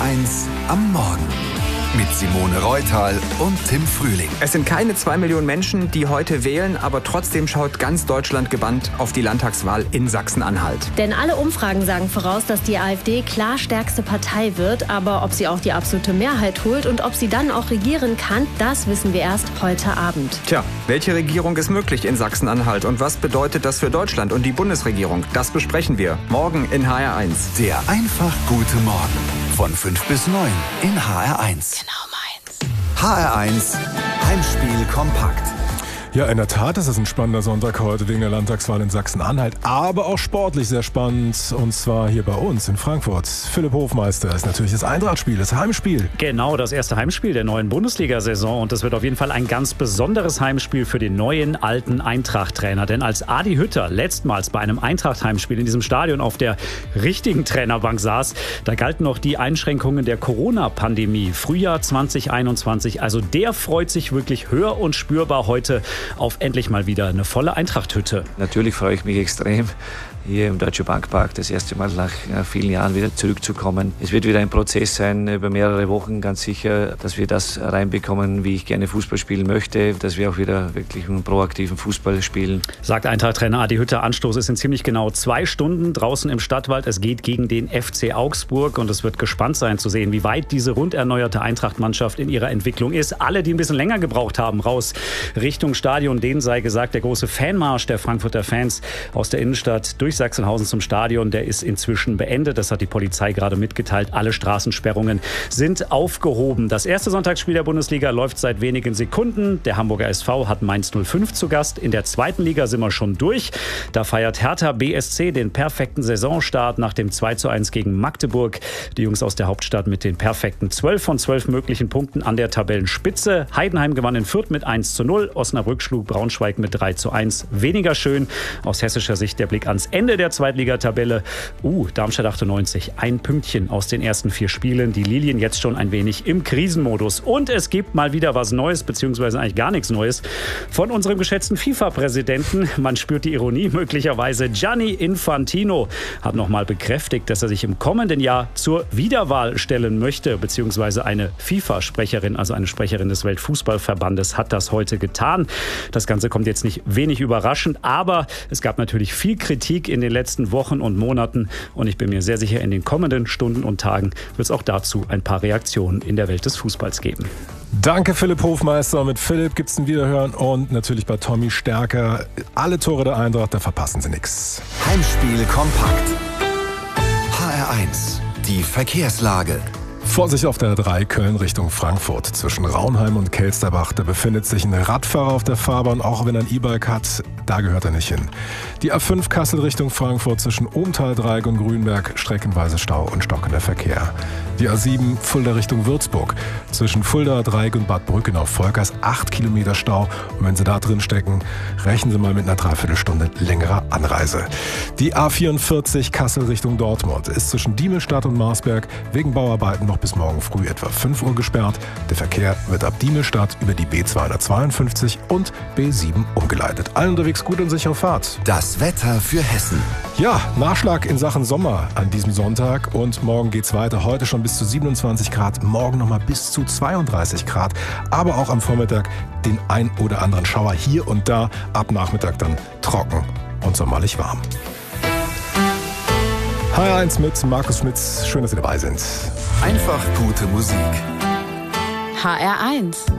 HR1 am Morgen. Mit Simone Reutal und Tim Frühling. Es sind keine 2 Millionen Menschen, die heute wählen, aber trotzdem schaut ganz Deutschland gebannt auf die Landtagswahl in Sachsen-Anhalt. Denn alle Umfragen sagen voraus, dass die AfD klar stärkste Partei wird. Aber ob sie auch die absolute Mehrheit holt und ob sie dann auch regieren kann, das wissen wir erst heute Abend. Tja, welche Regierung ist möglich in Sachsen-Anhalt und was bedeutet das für Deutschland und die Bundesregierung? Das besprechen wir morgen in HR1. Der einfach gute Morgen von 5 bis 9 in HR1. Genau meins. HR1 Heimspiel kompakt. Ja, in der Tat ist es ein spannender Sonntag heute wegen der Landtagswahl in Sachsen-Anhalt, aber auch sportlich sehr spannend, und zwar hier bei uns in Frankfurt. Philipp Hofmeister ist natürlich das Eintracht-Spiel, das Heimspiel. Genau, das erste Heimspiel der neuen Bundesliga-Saison, und das wird auf jeden Fall ein ganz besonderes Heimspiel für den neuen, alten Eintracht-Trainer, denn als Adi Hütter letztmals bei einem Eintracht-Heimspiel in diesem Stadion auf der richtigen Trainerbank saß, da galten noch die Einschränkungen der Corona-Pandemie, Frühjahr 2021, also der freut sich wirklich hör- und spürbar heute auf endlich mal wieder eine volle Eintracht-Hütte. Natürlich freue ich mich extrem, hier im Deutsche Bank Park das erste Mal nach vielen Jahren wieder zurückzukommen. Es wird wieder ein Prozess sein über mehrere Wochen, ganz sicher, dass wir das reinbekommen, wie ich gerne Fußball spielen möchte, dass wir auch wieder wirklich einen proaktiven Fußball spielen. Sagt Eintracht-Trainer Adi Hütter. Anstoß ist in ziemlich genau 2 Stunden draußen im Stadtwald. Es geht gegen den FC Augsburg und es wird gespannt sein zu sehen, wie weit diese rund erneuerte Eintracht-Mannschaft in ihrer Entwicklung ist. Alle, die ein bisschen länger gebraucht haben, raus Richtung Stadion, denen sei gesagt, der große Fanmarsch der Frankfurter Fans aus der Innenstadt durch Sachsenhausen zum Stadion, der ist inzwischen beendet. Das hat die Polizei gerade mitgeteilt. Alle Straßensperrungen sind aufgehoben. Das erste Sonntagsspiel der Bundesliga läuft seit wenigen Sekunden. Der Hamburger SV hat Mainz 05 zu Gast. In der zweiten Liga sind wir schon durch. Da feiert Hertha BSC den perfekten Saisonstart nach dem 2:1 gegen Magdeburg. Die Jungs aus der Hauptstadt mit den perfekten 12 von 12 möglichen Punkten an der Tabellenspitze. Heidenheim gewann in Fürth mit 1:0. Osnabrück schlug Braunschweig mit 3:1. Weniger schön aus hessischer Sicht der Blick ans Ende der Zweitligatabelle. Darmstadt 98. Ein Pünktchen aus den ersten 4 Spielen. Die Lilien jetzt schon ein wenig im Krisenmodus. Und es gibt mal wieder was Neues, beziehungsweise eigentlich gar nichts Neues, von unserem geschätzten FIFA-Präsidenten. Man spürt die Ironie möglicherweise. Gianni Infantino hat nochmal bekräftigt, dass er sich im kommenden Jahr zur Wiederwahl stellen möchte, beziehungsweise eine FIFA-Sprecherin, also eine Sprecherin des Weltfußballverbandes, hat das heute getan. Das Ganze kommt jetzt nicht wenig überraschend, aber es gab natürlich viel Kritik in den letzten Wochen und Monaten, und ich bin mir sehr sicher, in den kommenden Stunden und Tagen wird es auch dazu ein paar Reaktionen in der Welt des Fußballs geben. Danke, Philipp Hofmeister. Mit Philipp gibt es ein Wiederhören und natürlich bei Tommy Stärker. Alle Tore der Eintracht, da verpassen Sie nichts. Heimspiel kompakt. HR1 die Verkehrslage. Vorsicht auf der 3 Köln Richtung Frankfurt. Zwischen Raunheim und Kelsterbach, da befindet sich ein Radfahrer auf der Fahrbahn, auch wenn er ein E-Bike hat, da gehört er nicht hin. Die A5 Kassel Richtung Frankfurt zwischen Ohmtal-Dreieck und Grünberg, streckenweise Stau und stockender Verkehr. Die A7 Fulda Richtung Würzburg. Zwischen Fulda, Dreieck und Bad Brückenau-Volkers 8 Kilometer Stau. Und wenn Sie da drin stecken, rechnen Sie mal mit einer Dreiviertelstunde längerer Anreise. Die A44 Kassel Richtung Dortmund ist zwischen Diemelstadt und Marsberg wegen Bauarbeiten noch bis morgen früh etwa 5 Uhr gesperrt. Der Verkehr wird ab Diemelstadt über die B252 und B7 umgeleitet. Allen unterwegs gut und sichere Fahrt. Das Wetter für Hessen. Ja, Nachschlag in Sachen Sommer an diesem Sonntag, und morgen geht's weiter. Heute schon bis zu 27 Grad, morgen nochmal bis zu 32 Grad. Aber auch am Vormittag den ein oder anderen Schauer hier und da. Ab Nachmittag dann trocken und sommerlich warm. HR1 mit Markus Schmitz. Schön, dass Sie dabei sind. Einfach gute Musik. HR1